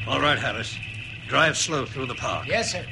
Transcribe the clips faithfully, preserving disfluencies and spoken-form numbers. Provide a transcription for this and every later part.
All right, Harris. Drive slow through the park. Yes, sir.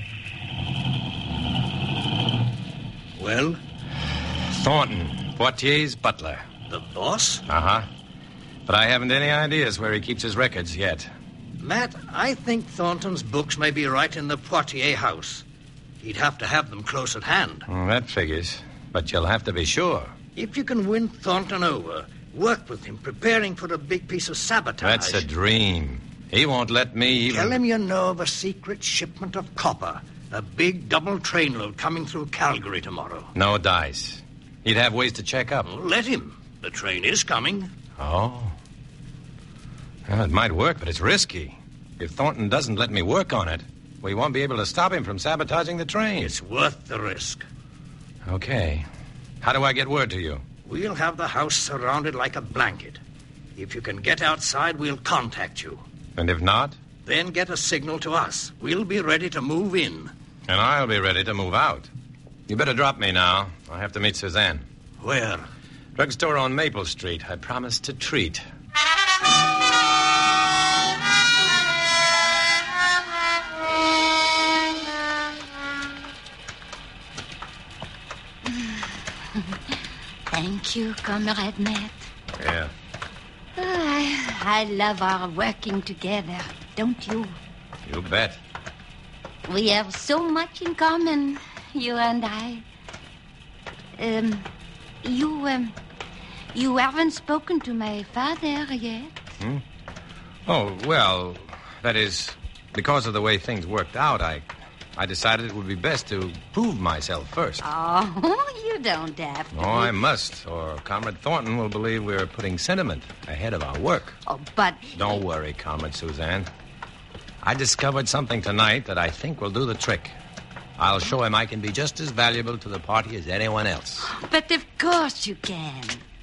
Well? Thornton, Poitier's butler. The boss? Uh-huh. But I haven't any ideas where he keeps his records yet. Matt, I think Thornton's books may be right in the Poitier house. He'd have to have them close at hand. Well, that figures. But you'll have to be sure. If you can win Thornton over, work with him, preparing for a big piece of sabotage. That's a dream. He won't let me even... Tell him you know of a secret shipment of copper. A big double trainload coming through Calgary tomorrow. No dice. He'd have ways to check up. Well, let him. The train is coming. Oh. Well, it might work, but it's risky. If Thornton doesn't let me work on it, we won't be able to stop him from sabotaging the train. It's worth the risk. Okay. How do I get word to you? We'll have the house surrounded like a blanket. If you can get outside, we'll contact you. And if not? Then get a signal to us. We'll be ready to move in. And I'll be ready to move out. You better drop me now. I have to meet Suzanne. Where? Drugstore on Maple Street. I promised to treat. Thank you, Comrade Matt. Yeah. Oh, I, I love our working together, don't you? You bet. We have so much in common, you and I. Um, you, um, you haven't spoken to my father yet. Hmm? Oh, well, that is, because of the way things worked out, I... I decided it would be best to prove myself first. Oh, you don't have to. Oh, I must, or Comrade Thornton will believe we're putting sentiment ahead of our work. Oh, but... Don't worry, Comrade Suzanne. I discovered something tonight that I think will do the trick. I'll show him I can be just as valuable to the party as anyone else. But of course you can.